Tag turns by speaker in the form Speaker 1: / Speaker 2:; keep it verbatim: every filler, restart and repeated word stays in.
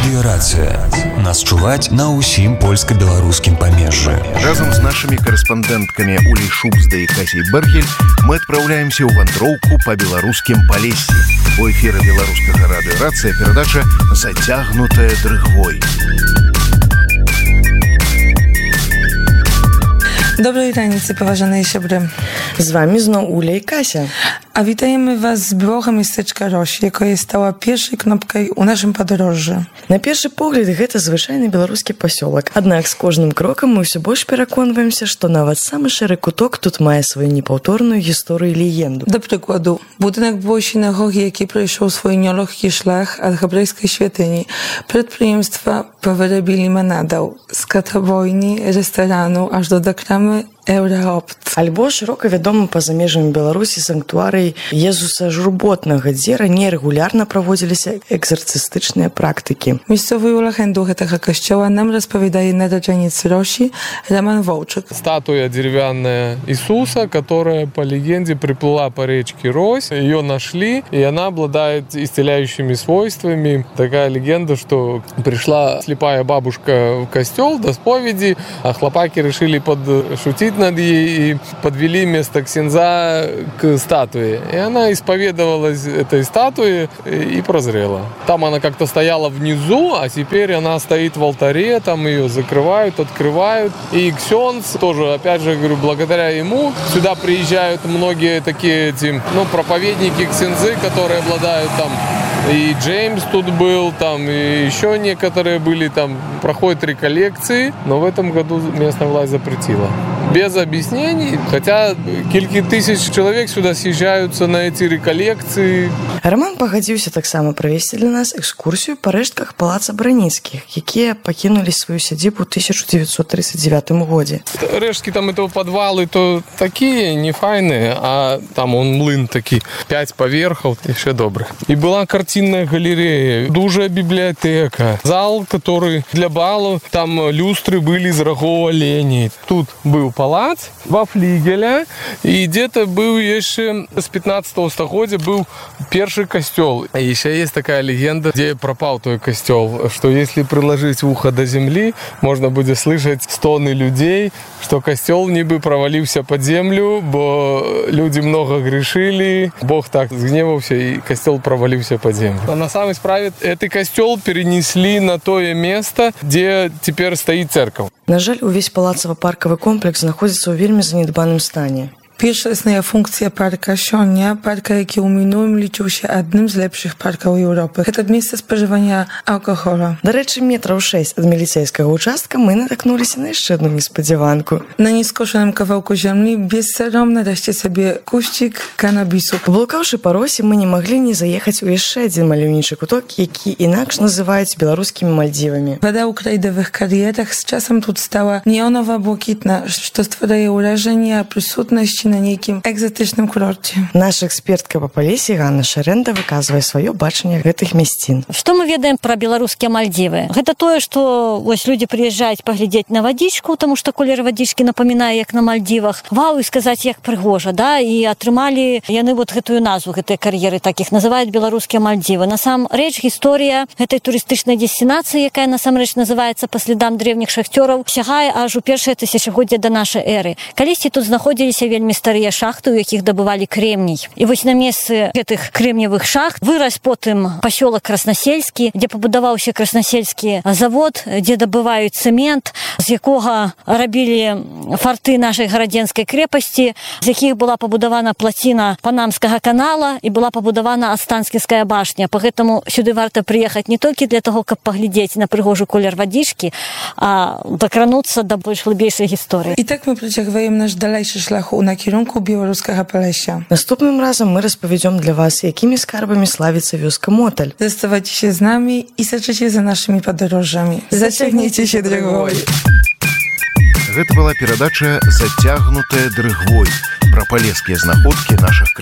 Speaker 1: Радыёрацыя. Нас чуваць на ўсім польска-беларускім памежжы.
Speaker 2: Разам з нашымі карэспандэнткамі Улей Шубсдай і Касей Бергель мы адпраўляемся ў вандроўку па беларускім Палессі. У эфіры беларускага радыёрацыя перадача «Зацягнутая дрыгвой».
Speaker 3: Dobrej ranicy, poważane siebry.
Speaker 4: Z wami znowu Ulia i Kasia.
Speaker 3: A witajemy was z byłego miasteczka Roś, jako jest stała pierwszej knopkой u naszym podróży.
Speaker 4: На першы погляд, гэта звычайны беларускі пасёлак. Аднак з кожным крокам мы ўсё больш пераконваемся, што нават самы шэры куток тут мае сваю непаўторную гісторыю і легенду.
Speaker 3: Do przykładu, budynek byłej synagogi, jaki przejшов swój nielегкий шлях od hebrajskiej świątyni, przedpриємства powyrobili manadał z katowojni, restoranu, aż do dokramy Еўраопт.
Speaker 4: Альбо шырока вядомы па-за межамі Беларусі санктуарый Езуса Журботнага, дзе раней рэгулярна праводзіліся экзарцыстычныя практыкі.
Speaker 3: Miejscowую legendu гэтага касцёла нам распавядае нараджэнец Росі Роман Волчек.
Speaker 5: Статуя деревянная Иисуса, которая по легенде приплыла по речке Рось. Ее нашли, и она обладает исцеляющими свойствами. Такая легенда, что пришла слепая бабушка в костел до споведи, а хлопаки решили подшутить над ей и подвели вместо ксенза к статуе. И она исповедовалась этой статуе и прозрела. Там она как-то стояла внизу, а теперь она стоит в алтаре, там ее закрывают, открывают. И ксенз тоже, опять же, говорю, благодаря ему сюда приезжают многие такие эти, ну, проповедники ксензы, которые обладают там. И Джеймс тут был, там, и еще некоторые были, там, проходят реколлекции, но в этом году местная власть запретила. Без объяснений, хотя кількі тысяч человек сюда съезжаются на эти реколлекции.
Speaker 4: Роман пагадзіўся таксама правесці для нас экскурсію па рэштках палаца Браніцкіх, якія пакінулі сваю сядзібу ў тысяча девятьсот тридцать девятом годзе.
Speaker 5: Рештки там этого подвалы то такие не файные, а там он млын такі, пять поверхов, еще добрый. И была картинная галерея, дужая библиотека, зал, который для балов, там люстры были из рогов оленей. Тут был палац, два флигеля, и где-то был еще с пятнадцатого стагодия был первый костел. И еще есть такая легенда, где пропал той костел, что если приложить ухо до земли, можно будет слышать стоны людей, что костел ніби провалился под землю, бо люди много грешили, Бог так сгневался, и костел провалился под землю. А на самой справе этот костел перенесли на то место, где теперь стоит церковь.
Speaker 4: На жаль, увесь палацава-паркавы комплекс знаходзіцца ў вельмі занедбаным стане.
Speaker 3: Pierwsza funkcja parka Sionia, parka, jaki u minulym liczył się jednym z lepszych parków Europy. To miejsce spożywania alkoholu.
Speaker 4: До речі, метрів шесть від міліцейського участка ми натикнулися на ще одну несподіванку.
Speaker 3: Na nieskoszonym kawałku ziemi bezsaromno daście sobie kuścik kanabisu.
Speaker 4: Блукавши по Росі, ми не могли не заїхати у ще один малюнічий куток, який інакше називають білоруськими Мальдівами.
Speaker 3: Według rajdowych karierach z czasem тут stała neonowa błokitna, що створює ураження присутності на нейкім экзотычным курорце.
Speaker 4: Наша экспертка по Палесі Ганна Шарэнда выказвае сваё бачанне гэтых мясцін.
Speaker 6: Што мы ведаем пра беларускія Мальдівы? Гэта тое, што вось людзі прыязджаюць паглядзець на вадзічку, таму што колер вадзічкі напамінае як на Мальдівах. Вау, і сказаць як прыгожа, да? І атрымалі яны вот гэтую назву, гэтыя кар'еры такіх называюць беларускія Мальдівы. Насамрэч гісторыя гэтай турыстычнай дестинацыі, якая насамрэч называецца па следам древніх шахцёраў, сягае аж у першае тысячагоддзе да нашай эры. Калісьці тут знаходзіліся вельмі старыя шахты, у якіх дабывалі кремній. І вось на месцы гэтых кремневых шахт вырас потым пасёлак Краснасельскі, дзе пабудаваўся Краснасельскі завод, дзе дабываюць цэмент, з якога рабілі фарты нашай гарадзенскай крэпасці, з якіх была пабудавана плаціна Панамскага канала і была пабудавана Астанскінская башня. Пагэтаму сюды варта прыехаць не толькі для таго, каб паглядзець на прыгожы колер вадзічкі, а дакрануцца да больш глыбейшай гісторыі.
Speaker 3: І так мы працягваем наш далейшы шлях у накірунку беларускага Палесся.
Speaker 4: Наступным разам мы распавядзём для вас, якімі скарбамі славіцца вёска Моталь.
Speaker 3: Заставайцеся з намі і сачыце за нашымі падарожжамі. Зацягніцеся дрыгвой.
Speaker 2: Гэта была перадача «Зацягнутая дрыгвой» пра палескія знаходкі нашых